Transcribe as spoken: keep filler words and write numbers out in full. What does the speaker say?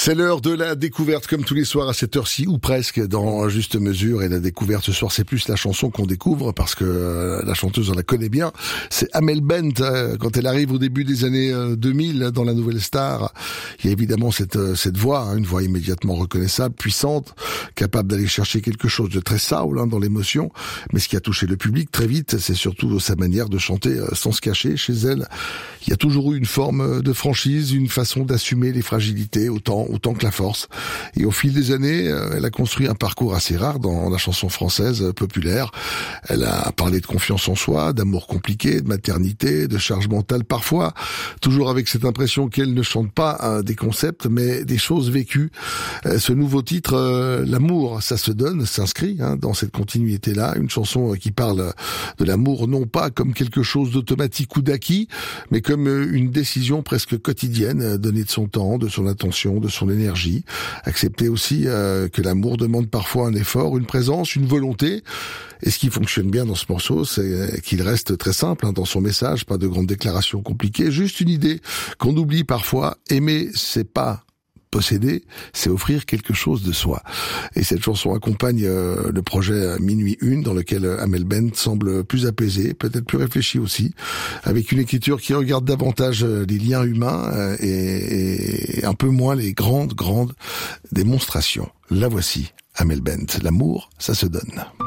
C'est l'heure de la découverte, comme tous les soirs à cette heure-ci, ou presque, dans Juste Mesure. Et la découverte ce soir, c'est plus la chanson qu'on découvre, parce que euh, la chanteuse, on la connaît bien. C'est Amel Bent. Euh, quand elle arrive au début des années euh, deux mille, dans la Nouvelle Star, il y a évidemment cette, euh, cette voix, hein, une voix immédiatement reconnaissable, puissante, capable d'aller chercher quelque chose de très soul, hein, dans l'émotion. Mais ce qui a touché le public très vite, c'est surtout sa manière de chanter euh, sans se cacher. Chez elle, il y a toujours eu une forme de franchise, une façon d'assumer les fragilités, autant autant que la force. Et au fil des années, elle a construit un parcours assez rare dans la chanson française populaire. Elle a parlé de confiance en soi, d'amour compliqué, de maternité, de charge mentale parfois, toujours avec cette impression qu'elle ne chante pas hein, des concepts, mais des choses vécues. Ce nouveau titre, euh, L'amour, ça se donne, s'inscrit hein, dans cette continuité-là. Une chanson qui parle de l'amour, non pas comme quelque chose d'automatique ou d'acquis, mais comme une décision presque quotidienne, donnée de son temps, de son attention, de son énergie. Accepter aussi euh, que l'amour demande parfois un effort, une présence, une volonté. Et ce qui fonctionne bien dans ce morceau, c'est qu'il reste très simple hein, dans son message, pas de grandes déclarations compliquées, juste une idée qu'on oublie parfois. Aimer, c'est pas posséder, c'est offrir quelque chose de soi. Et cette chanson accompagne euh, le projet Minuit Une, dans lequel Amel Bent semble plus apaisée, peut-être plus réfléchie aussi, avec une écriture qui regarde davantage les liens humains euh, et, et un peu moins les grandes, grandes démonstrations. La voici, Amel Bent. L'amour, ça se donne.